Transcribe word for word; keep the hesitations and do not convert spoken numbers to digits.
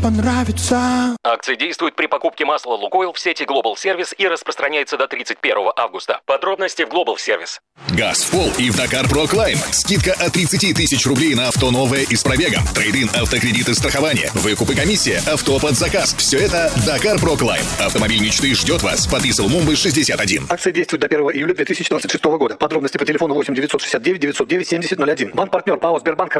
понравится. Акция действует при покупке масла «Лукойл» в сети Global Service и распространяется до тридцать первого августа. Подробности в Global Service. Газ в пол и в Dakar Pro Climb. Скидка от тридцать тысяч рублей на авто новое и с пробегом. Трейд-ин, автокредиты, страхование. Выкуп и комиссия. Авто под заказ. Все это Dakar Pro Climb. Автомобиль мечты ждет вас. Подписал Мумбы шестьдесят один. Акция действует до первого июля две тысячи двадцать шестого года. Подробности по телефону восемь девятьсот шестьдесят девять девятьсот девять семьдесят ноль один. Банк-партнер ПАО «Сбербанк».